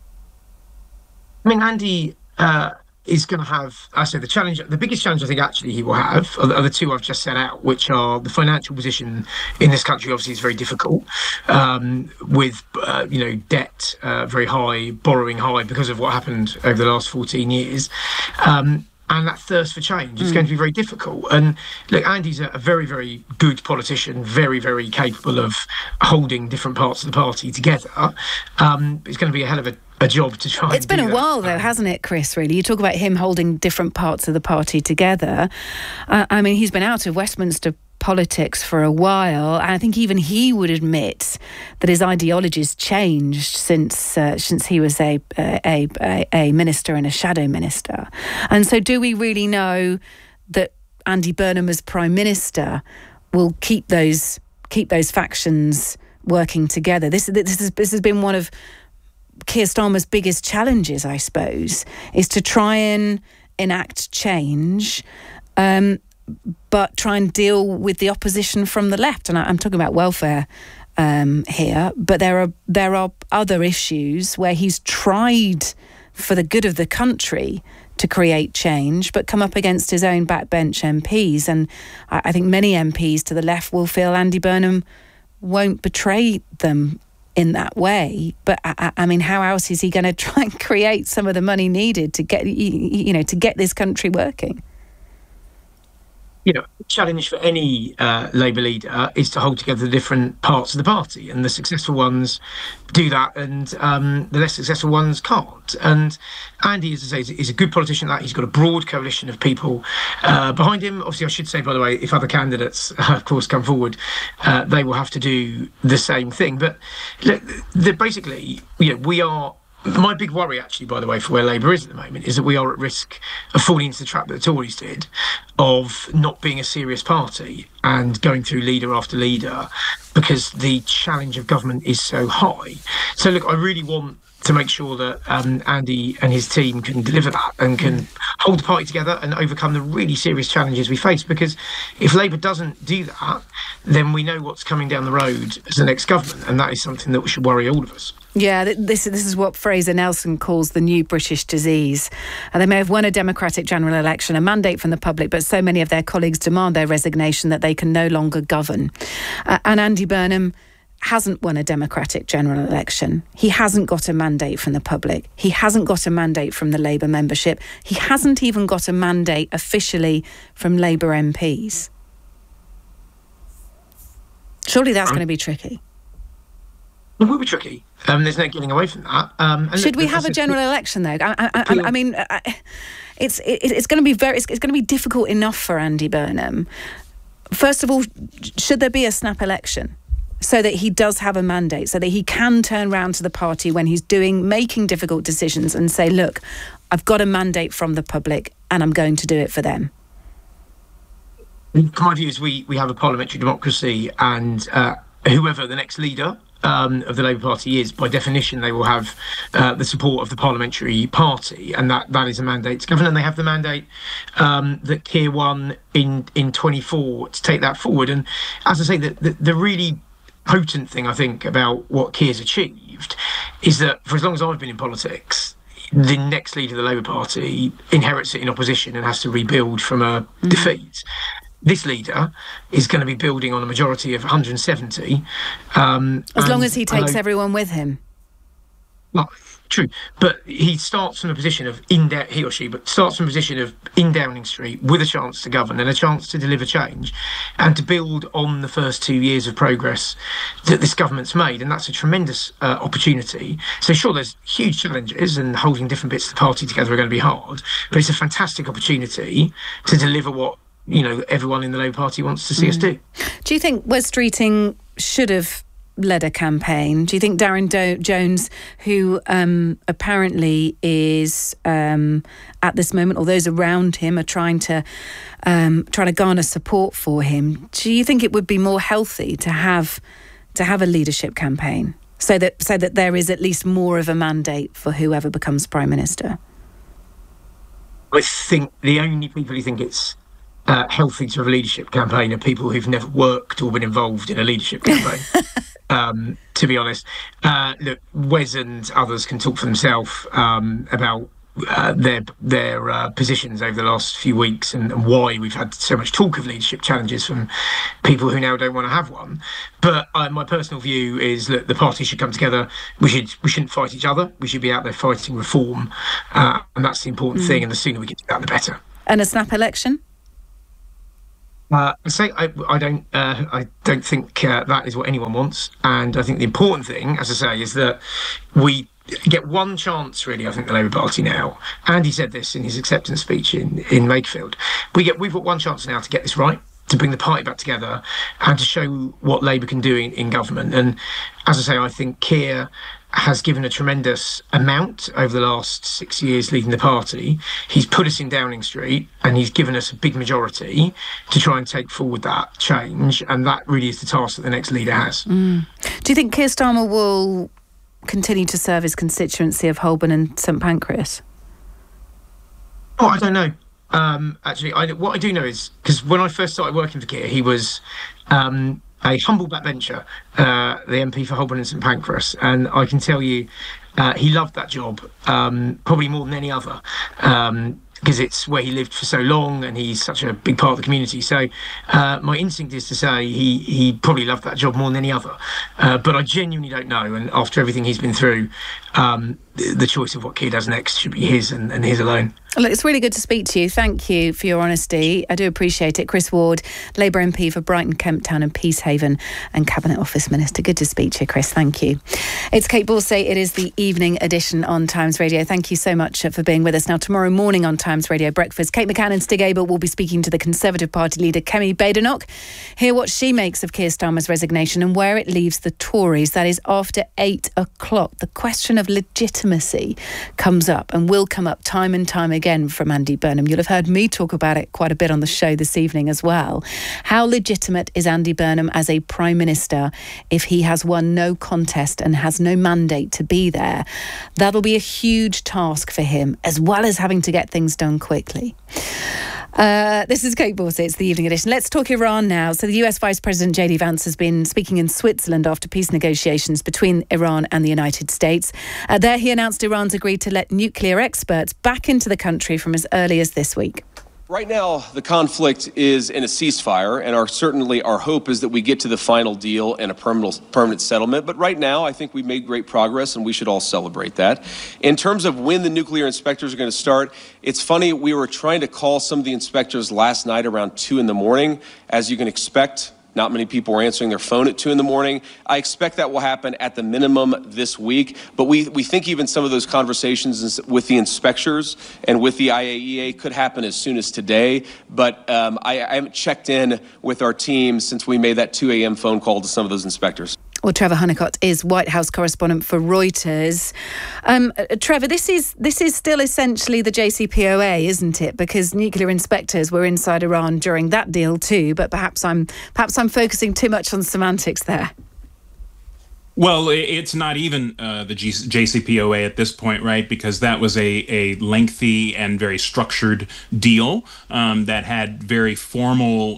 I mean, Andy is going to have, I say, the biggest challenge I think actually he will have are the two I've just set out, which are the financial position in this country obviously is very difficult, with, debt very high, borrowing high because of what happened over the last 14 years. And that thirst for change is going to be very difficult. And look, Andy's a very, very good politician, very, very capable of holding different parts of the party together. It's going to be a hell of a job to try. It's been a while, though, hasn't it, Chris, really? You talk about him holding different parts of the party together. I mean, he's been out of Westminster politics for a while, and I think even he would admit that his ideology's changed since he was a minister and a shadow minister. And so, do we really know that Andy Burnham as Prime Minister will keep those factions working together? This has been one of Keir Starmer's biggest challenges, I suppose, is to try and enact change, but try and deal with the opposition from the left. And I'm talking about welfare here, but there are other issues where he's tried for the good of the country to create change, but come up against his own backbench MPs. And I think many MPs to the left will feel Andy Burnham won't betray them in that way. But I mean, how else is he going to try and create some of the money needed to get this country working? The challenge for any Labour leader is to hold together the different parts of the party, and the successful ones do that, and the less successful ones can't. And Andy, as I say, is a good politician. That he's got a broad coalition of people behind him. Obviously, I should say, by the way, if other candidates, of course, come forward, they will have to do the same thing. But look, basically, we are. My big worry, actually, by the way, for where Labour is at the moment, is that we are at risk of falling into the trap that the Tories did, of not being a serious party and going through leader after leader because the challenge of government is so high. So, look, I really want to make sure that Andy and his team can deliver that and can hold the party together and overcome the really serious challenges we face. Because if Labour doesn't do that, then we know what's coming down the road as the next government, and that is something that should worry all of us. Yeah, this is what Fraser Nelson calls the new British disease. And they may have won a democratic general election, a mandate from the public, but so many of their colleagues demand their resignation that they can no longer govern. And Andy Burnham hasn't won a democratic general election. He hasn't got a mandate from the public. He hasn't got a mandate from the Labour membership. He hasn't even got a mandate officially from Labour MPs. Surely that's going to be tricky. It will be tricky. There's no getting away from that. And should we have a general election, though? I mean, it's going to be it's going to be difficult enough for Andy Burnham. First of all, should there be a snap election so that he does have a mandate, so that he can turn round to the party when he's making difficult decisions and say, look, I've got a mandate from the public and I'm going to do it for them? My view is we have a parliamentary democracy, and whoever the next leader of the Labour Party is, by definition, they will have the support of the parliamentary party, and that is a mandate to govern. And they have the mandate that Keir won in 24 to take that forward. And as I say, the really potent thing, I think, about what Keir's achieved is that for as long as I've been in politics, the next leader of the Labour Party inherits it in opposition and has to rebuild from a defeat. This leader is going to be building on a majority of 170. As long as he takes everyone with him. Well, True, but he starts from a position of he or she starts from a position of in Downing Street with a chance to govern and a chance to deliver change and to build on the first 2 years of progress that this government's made, and that's a tremendous opportunity. So sure, there's huge challenges, and holding different bits of the party together are going to be hard, but it's a fantastic opportunity to deliver what everyone in the Labour Party wants to see us do. Do you think Wes Streeting should have led a campaign? Do you think Darren Jones, who apparently is at this moment, or those around him are trying to garner support for him, do you think it would be more healthy to have a leadership campaign so that there is at least more of a mandate for whoever becomes Prime Minister? I think the only people who think it's healthy to have a leadership campaign are people who've never worked or been involved in a leadership campaign. To be honest, look, Wes and others can talk for themselves about their positions over the last few weeks and why we've had so much talk of leadership challenges from people who now don't want to have one. But my personal view is that the party should come together. We shouldn't fight each other. We should be out there fighting reform, and that's the important thing. And the sooner we get to that, the better. And a snap election? I don't think that is what anyone wants, and I think the important thing, as I say, is that we get one chance, really. I think the Labour Party now, and he said this in his acceptance speech in Wakefield, we've got one chance now to get this right, to bring the party back together and to show what Labour can do in government. And as I say, I think Keir has given a tremendous amount over the last 6 years leading the party. He's put us in Downing Street and he's given us a big majority to try and take forward that change, and that really is the task that the next leader has. Do you think Keir Starmer will continue to serve his constituency of Holborn and St Pancras? Oh, I don't know. Actually, what I do know is, because when I first started working for Keir, he was a humble backbencher, the MP for Holborn and St Pancras, and I can tell you he loved that job probably more than any other, because it's where he lived for so long and he's such a big part of the community. So my instinct is to say he probably loved that job more than any other, but I genuinely don't know, and after everything he's been through, the choice of what Keir does next should be his and his alone. Look, it's really good to speak to you. Thank you for your honesty. I do appreciate it. Chris Ward, Labour MP for Brighton, Kemp Town and Peacehaven and Cabinet Office Minister. Good to speak to you, Chris. Thank you. It's Kate Borsay. It is the evening edition on Times Radio. Thank you so much for being with us. Now, tomorrow morning on Times Radio Breakfast, Kate McCann and Stig Abel will be speaking to the Conservative Party leader, Kemi Badenoch. Hear what she makes of Keir Starmer's resignation and where it leaves the Tories. That is after 8 o'clock. The question of legitimacy comes up and will come up time and time again from Andy Burnham. You'll have heard me talk about it quite a bit on the show this evening as well. How legitimate is Andy Burnham as a Prime Minister if he has won no contest and has no mandate to be there? That'll be a huge task for him, as well as having to get things done quickly. This is Kate Borsay. It's the evening edition. Let's talk Iran now. So the US Vice President J.D. Vance has been speaking in Switzerland after peace negotiations between Iran and the United States. There he announced Iran's agreed to let nuclear experts back into the country from as early as this week. Right now, the conflict is in a ceasefire, and certainly our hope is that we get to the final deal and a permanent settlement. But right now, I think we've made great progress, and we should all celebrate that. In terms of when the nuclear inspectors are going to start, it's funny, we were trying to call some of the inspectors last night around 2 in the morning. As you can expect, not many people were answering their phone at 2 in the morning. I expect that will happen at the minimum this week. But we think even some of those conversations with the inspectors and with the IAEA could happen as soon as today. But I haven't checked in with our team since we made that 2 a.m. phone call to some of those inspectors. Well, Trevor Honeycutt is White House correspondent for Reuters. Trevor, this is still essentially the JCPOA, isn't it? Because nuclear inspectors were inside Iran during that deal too. But perhaps I'm focusing too much on semantics there. Well, it's not even the JCPOA at this point, right? Because that was a lengthy and very structured deal that had very formal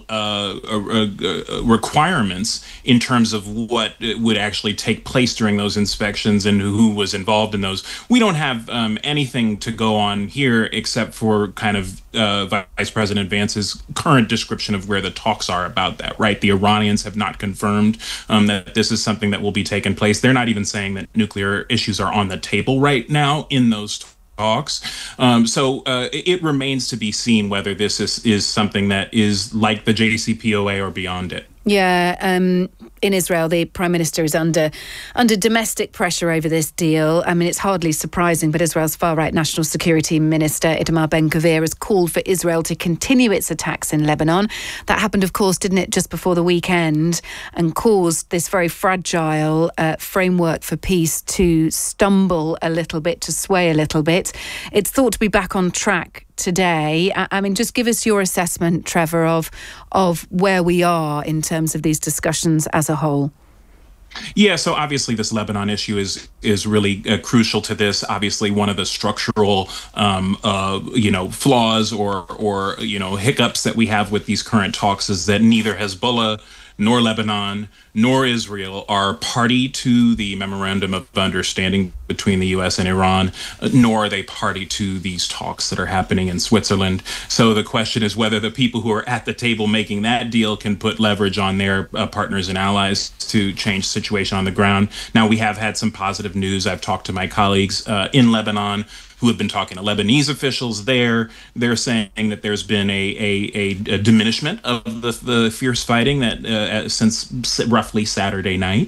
requirements in terms of what would actually take place during those inspections and who was involved in those. We don't have anything to go on here except for kind of Vice President Vance's current description of where the talks are about that, right? The Iranians have not confirmed that this is something that will be taken taken place. They're not even saying that nuclear issues are on the table right now in those talks. So it remains to be seen whether this is something that is like the JCPOA or beyond it. Yeah, in Israel, the Prime Minister is under domestic pressure over this deal. I mean, it's hardly surprising, but Israel's far-right National Security Minister, Itamar Ben-Gvir, has called for Israel to continue its attacks in Lebanon. That happened, of course, didn't it, just before the weekend, and caused this very fragile framework for peace to stumble a little bit, to sway a little bit. It's thought to be back on track today. I mean, just give us your assessment, Trevor, of where we are in terms of these discussions as a whole. Yeah, so obviously this Lebanon issue is really crucial to this. Obviously, one of the structural, flaws or hiccups that we have with these current talks is that neither Hezbollah nor Lebanon nor Israel are party to the memorandum of understanding between the U.S. and Iran, nor are they party to these talks that are happening in Switzerland. So the question is whether the people who are at the table making that deal can put leverage on their partners and allies to change the situation on the ground. Now, we have had some positive news. I've talked to my colleagues in Lebanon who have been talking to Lebanese officials there. They're saying that there's been a diminishment of the fierce fighting that since roughly Saturday night.